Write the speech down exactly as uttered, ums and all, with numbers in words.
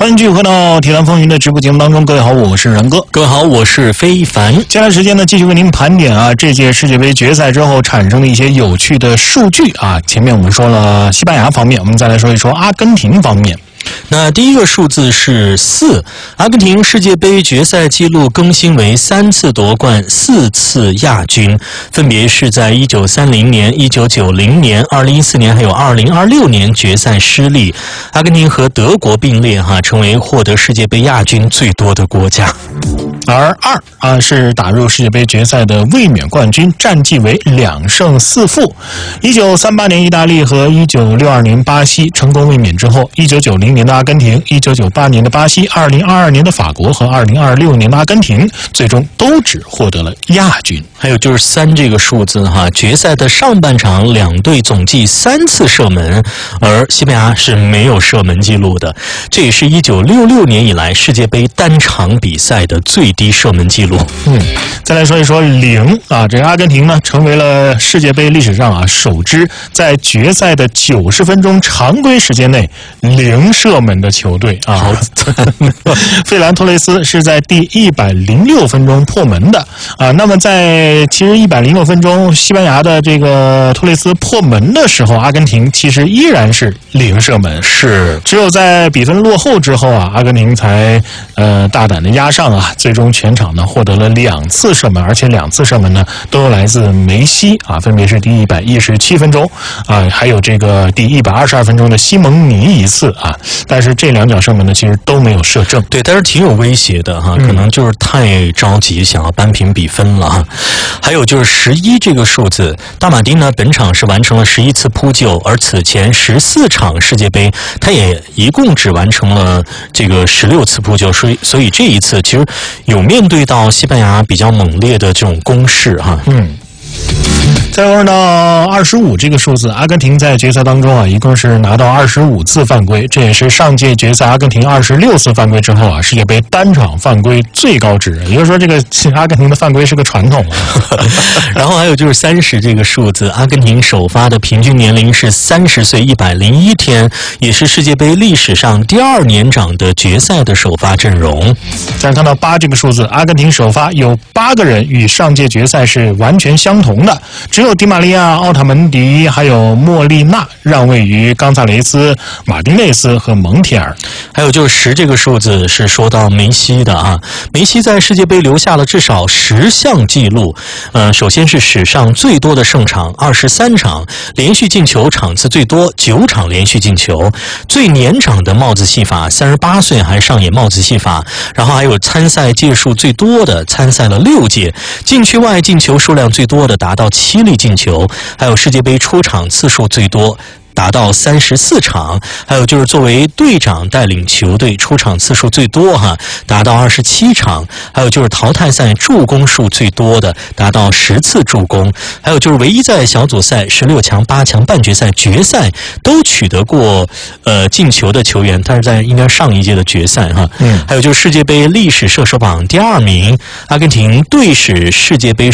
欢迎继续回到《体坛风云》的直播节目当中，各位好，我是然哥， 各位好，我是非凡。 接下来时间呢，继续为您盘点啊这届世界杯决赛之后产生的一些有趣的数据啊。前面我们说了西班牙方面，我们再来说一说阿根廷方面。 那第一个数字是四，阿根廷世界杯决赛纪录更新为三次夺冠，四次亚军，分别是在一九三零年、一九九零年、二零一四年还有二零二六年决赛失利。阿根廷和德国并列哈，成为获得世界杯亚军最多的国家。 而二啊是打入世界杯决赛的卫冕冠军，战绩为两胜四负。一九三八年意大利和一九六二年巴西成功卫冕之后，一九九零年的阿根廷、一九九八年的巴西、二零二二年的法国和二零二六年的阿根廷，最终都只获得了亚军。 还有就是三这个数字哈，决赛的上半场两队总计三次射门，而西班牙是没有射门记录的，这也是一九六六年以来世界杯单场比赛的最低射门记录。 嗯，再来说一说零啊，这个阿根廷呢成为了世界杯历史上啊首支在决赛的九十分钟常规时间内零射门的球队啊。费兰托雷斯是在第一百零六分钟破门的啊。那么在其实一百零六分钟西班牙的这个托雷斯破门的时候，阿根廷其实依然是零射门， 是只有在比分落后之后啊，阿根廷才呃大胆的压上啊，最终全场呢获得了两次射门，而且两次射门呢都来自梅西啊，分别是第一百一十七分钟啊，还有这个第一百二十二分钟的西蒙尼一次啊，但是这两脚射门呢其实都没有射正。 对，但是挺有威胁的哈，可能就是太着急想要扳平比分了哈。还有就是十一这个数字，大马丁呢本场是完成了十一次扑救，而此前十四场世界杯他也一共只完成了这个十六次扑救，所以所以这一次其实有面对到西班牙比较猛烈的这种攻势哈。 嗯。再问到二十五这个数字，阿根廷在决赛当中啊，一共是拿到二十五次犯规，这也是上届决赛阿根廷二十六次犯规之后啊，世界杯单场犯规最高值。也就是说，这个阿根廷的犯规是个传统了。 然后还有就是三十这个数字，阿根廷首发的平均年龄是三十岁一百零一天，也是世界杯历史上第二年长的决赛的首发阵容。 再看到八这个数字，阿根廷首发有八个人与上届决赛是完全相同的，只有迪玛利亚、奥塔门迪还有莫利纳让位于冈萨雷斯、马丁内斯和蒙铁尔。 还有就是十这个数字是说到梅西的啊，梅西在世界杯留下了至少十项纪录。呃，首先是史上最多的胜场二十三场，连续进球场次最多九场连续进球，最年长的帽子戏法三十八岁还上演帽子戏法，然后还有参赛届数最多的，参赛了六届，禁区外进球数量最多的达到七粒进球，还有世界杯出场次数最多达到三十四场，还有就是作为队长带领球队出场次数最多哈，达到二十七场，还有就是淘汰赛助攻数最多的达到十次助攻，还有就是唯一在小组赛、十六强、八强、半决赛、决赛都取得过呃进球的球员，但是在应该上一届的决赛哈。嗯。还有就是世界杯历史射手榜第二名，阿根廷队史世界杯